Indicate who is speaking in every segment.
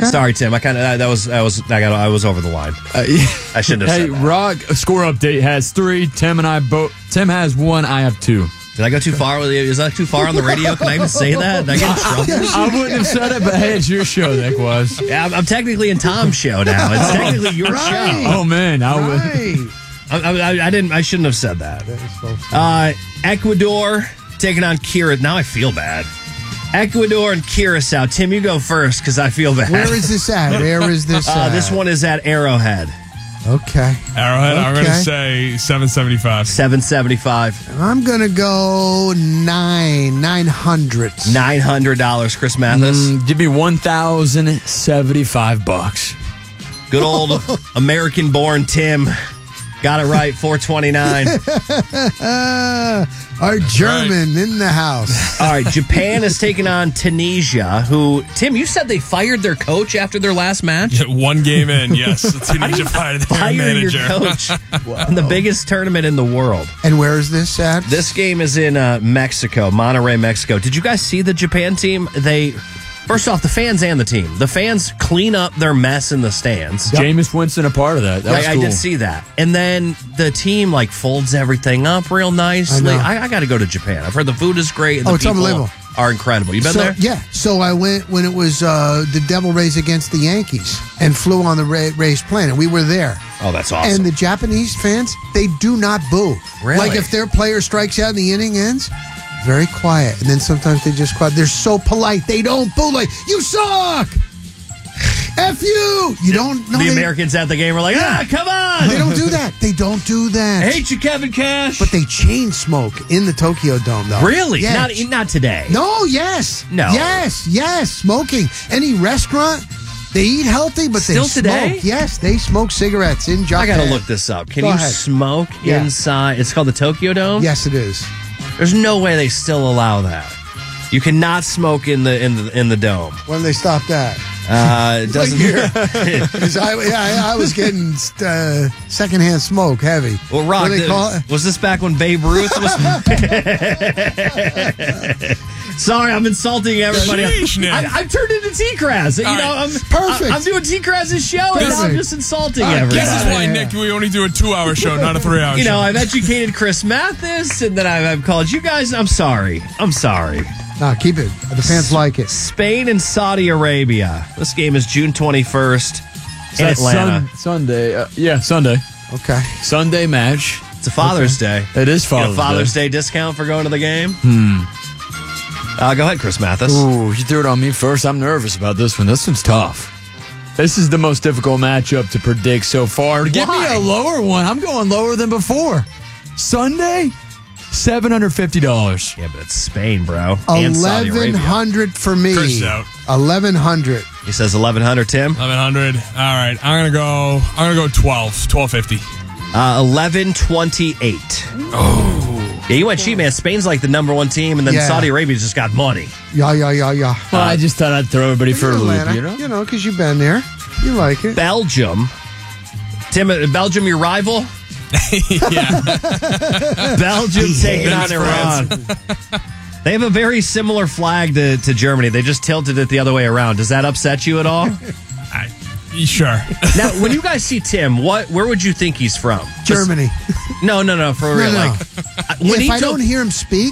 Speaker 1: Okay.
Speaker 2: Sorry, Tim. I was over the line. I shouldn't have
Speaker 3: Hey,
Speaker 2: said that.
Speaker 3: Rock, score update has 3. Tim and I both. Tim has 1. I have 2.
Speaker 2: Did I go too far with you? Is that too far on the radio? Can I even say that? Did I get in trouble?
Speaker 3: I wouldn't have said it, but hey, it's your show, Nick was.
Speaker 2: Yeah, I'm technically in Tom's show now. It's technically your show.
Speaker 3: Oh, man.
Speaker 1: Right.
Speaker 2: I shouldn't have said that.
Speaker 1: That is so funny.
Speaker 2: Ecuador taking on Curacao. Now I feel bad. Ecuador and Curacao. Tim, you go first because I feel bad.
Speaker 1: Where is this at? Where is this at?
Speaker 2: This one is at Arrowhead.
Speaker 1: Okay.
Speaker 4: Arrowhead, I'm going to
Speaker 1: Okay.
Speaker 4: say 775.
Speaker 2: $775.
Speaker 1: I'm going to go $900.
Speaker 2: $900. Chris Mathis.
Speaker 3: Give me $1,075.
Speaker 2: Good old American-born Tim. Got it right. $429.
Speaker 1: Our German in the house.
Speaker 2: All right. Japan is taking on Tunisia. Who, Tim, you said they fired their coach after their last match?
Speaker 4: One game in, yes. Tunisia fired their
Speaker 2: Fire
Speaker 4: manager.
Speaker 2: your coach in the biggest tournament in the world.
Speaker 1: And where is this at?
Speaker 2: This game is in Mexico, Monterrey, Mexico. Did you guys see the Japan team? First off, the fans and the team. The fans clean up their mess in the stands.
Speaker 3: Jameis Winston a part of that. That was
Speaker 2: I
Speaker 3: cool.
Speaker 2: did see that. And then the team folds everything up real nicely. I got to go to Japan. I've heard the food is great. And
Speaker 1: Oh,
Speaker 2: the
Speaker 1: it's
Speaker 2: people
Speaker 1: unbelievable.
Speaker 2: are incredible. You been there?
Speaker 1: Yeah. So I went when it was the Devil Rays against the Yankees and flew on the Rays plane. And we were there.
Speaker 2: Oh, that's awesome.
Speaker 1: And the Japanese fans, they do not boo.
Speaker 2: Really?
Speaker 1: Like if their player strikes out and the inning ends, very quiet. And then sometimes they just quiet. They're so polite. They don't boo like, you suck! F you! You don't know.
Speaker 2: the Americans at the game were like, come on!
Speaker 1: They don't do that. They don't do that.
Speaker 2: I hate you, Kevin Cash.
Speaker 1: But they chain smoke in the Tokyo Dome, though.
Speaker 2: Really?
Speaker 1: Yeah.
Speaker 2: Not today.
Speaker 1: No, yes.
Speaker 2: No.
Speaker 1: Yes, smoking. Any restaurant, they eat healthy, but
Speaker 2: Still
Speaker 1: they smoke.
Speaker 2: today?
Speaker 1: Yes, they smoke cigarettes in Japan.
Speaker 2: I got to look this up. Can
Speaker 1: Go
Speaker 2: you
Speaker 1: ahead.
Speaker 2: smoke
Speaker 1: Yeah.
Speaker 2: inside? It's called the Tokyo Dome?
Speaker 1: Yes, it is.
Speaker 2: There's no way they still allow that. You cannot smoke in the dome.
Speaker 1: When they stop that.
Speaker 2: It doesn't.
Speaker 1: 'Cause I was getting secondhand smoke heavy.
Speaker 2: Well, Rock,
Speaker 1: What do they call it?
Speaker 2: was this back when Babe Ruth was? Sorry, I'm insulting everybody.
Speaker 4: Sheesh, Nick.
Speaker 2: I've turned into T-Crass. I'm
Speaker 1: Perfect.
Speaker 2: I'm doing T-Crass's show, and now I'm just insulting everybody.
Speaker 4: This is why, Nick, we only do a 2-hour show, not a 3-hour show.
Speaker 2: You know, I've educated Chris Mathis, and then I've called you guys. I'm sorry.
Speaker 1: No, keep it. The fans like it.
Speaker 2: Spain and Saudi Arabia. This game is June 21st in
Speaker 3: That's
Speaker 2: Atlanta.
Speaker 3: Sunday. Sunday.
Speaker 1: Okay.
Speaker 3: Sunday match.
Speaker 2: It's a Father's Day.
Speaker 3: It is
Speaker 2: Get
Speaker 3: Father's
Speaker 2: a Father's Day discount for going to the game. Go ahead, Chris Mathis.
Speaker 3: Ooh, you threw it on me first. I'm nervous about this one. This one's tough. This is the most difficult matchup to predict so far. Give me a lower one. I'm going lower than before. Sunday, $750.
Speaker 2: Yeah, but it's Spain, bro. And Saudi Arabia.
Speaker 1: $1,100 for me.
Speaker 4: Chris out.
Speaker 1: $1,100.
Speaker 2: He says 1,100, Tim.
Speaker 4: 1100. All right, I'm gonna go 1250.
Speaker 2: 1128. Oh. Yeah, you went cheap, man. Spain's like the number one team, and then
Speaker 1: Yeah.
Speaker 2: Saudi Arabia's just got money.
Speaker 1: Yeah.
Speaker 3: Well, I just thought I'd throw everybody for a loop,
Speaker 1: Atlanta,
Speaker 3: you know?
Speaker 1: because you've been there. You like it.
Speaker 2: Belgium. Tim, Belgium, your rival?
Speaker 4: Yeah.
Speaker 2: Belgium taking on
Speaker 4: That's
Speaker 2: Iran. They have a very similar flag to Germany. They just tilted it the other way around. Does that upset you at all?
Speaker 4: Sure.
Speaker 2: Now, when you guys see Tim, where would you think he's from?
Speaker 1: Germany.
Speaker 2: No, for real.
Speaker 1: No.
Speaker 2: When
Speaker 1: If I don't hear him speak,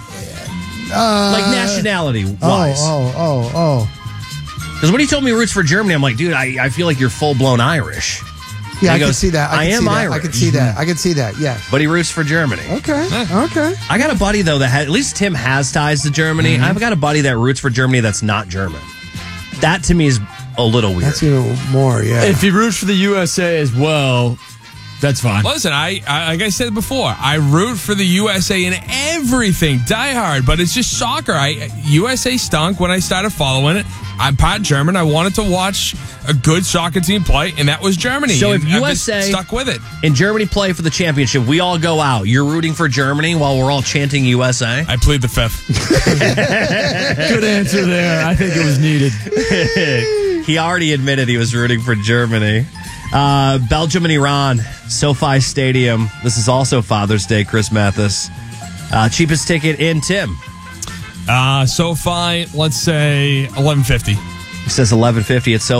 Speaker 2: nationality wise.
Speaker 1: Oh.
Speaker 2: Because when he told me he roots for Germany, I'm like, dude, I feel like you're full blown Irish.
Speaker 1: Yeah,
Speaker 2: And
Speaker 1: I
Speaker 2: he
Speaker 1: can
Speaker 2: goes,
Speaker 1: see that.
Speaker 2: I am
Speaker 1: I
Speaker 2: Irish.
Speaker 1: can see that. Yes.
Speaker 2: But he roots for Germany.
Speaker 1: Okay.
Speaker 2: I got a buddy though that at least Tim has ties to Germany.
Speaker 1: Mm-hmm.
Speaker 2: I've got a buddy that roots for Germany that's not German. That to me is a little weird.
Speaker 1: That's even more. Yeah.
Speaker 3: If he roots for the USA as well, that's fine.
Speaker 4: Listen, I like I said before, I root for the USA in everything, die hard, but it's just soccer. USA stunk when I started following it. I'm part German. I wanted to watch a good soccer team play, and that was Germany.
Speaker 2: So if
Speaker 4: And I've just
Speaker 2: USA
Speaker 4: stuck with it,
Speaker 2: and Germany play for the championship, we all go out. You're rooting for Germany while we're all chanting USA?
Speaker 4: I plead the fifth.
Speaker 3: Good answer there. I think it was needed.
Speaker 2: He already admitted he was rooting for Germany. Belgium and Iran, SoFi Stadium. This is also Father's Day, Chris Mathis. Cheapest ticket in, Tim.
Speaker 4: SoFi, let's say 1150.
Speaker 2: He says 1150 at SoFi.